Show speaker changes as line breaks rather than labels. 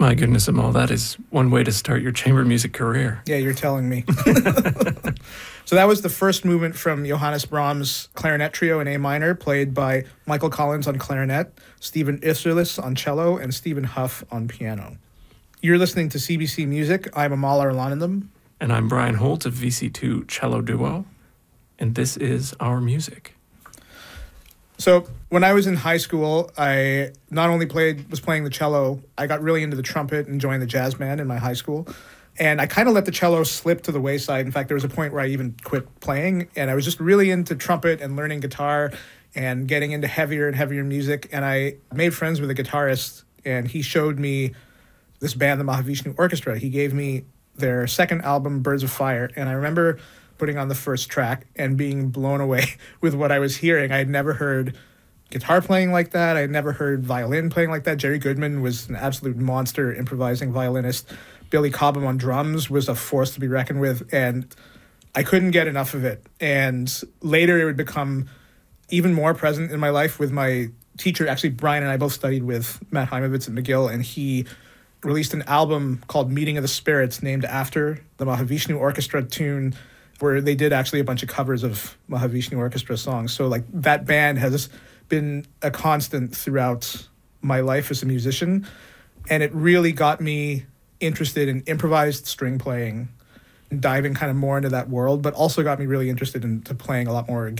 My goodness, Amal, that is one way to start your chamber music career.
Yeah, you're telling me. So that was the first movement from Johannes Brahms' clarinet trio in A minor, played by Michael Collins on clarinet, Stephen Isserlis on cello, and Stephen Huff on piano. You're listening to CBC Music. I'm Amal Arlanandam.
And I'm Brian Holt of VC2 Cello Duo. And this is our music.
So when I was in high school, I not only was playing the cello, I got really into the trumpet and joined the jazz band in my high school. And I kind of let the cello slip to the wayside. In fact, there was a point where I even quit playing, and I was just really into trumpet and learning guitar and getting into heavier and heavier music. And I made friends with a guitarist, and he showed me this band, the Mahavishnu Orchestra. He gave me their second album, Birds of Fire, and I remember putting on the first track and being blown away with what I was hearing. I had never heard guitar playing like that. I had never heard violin playing like that. Jerry Goodman was an absolute monster improvising violinist. Billy Cobham on drums was a force to be reckoned with, and I couldn't get enough of it. And later it would become even more present in my life with my teacher. Actually, Brian and I both studied with Matt Heimovitz at McGill, and he released an album called Meeting of the Spirits named after the Mahavishnu Orchestra tune, where they did actually a bunch of covers of Mahavishnu Orchestra songs. So like that band has been a constant throughout my life as a musician, and it really got me interested in improvised string playing and diving kind of more into that world, but also got me really interested into playing a lot more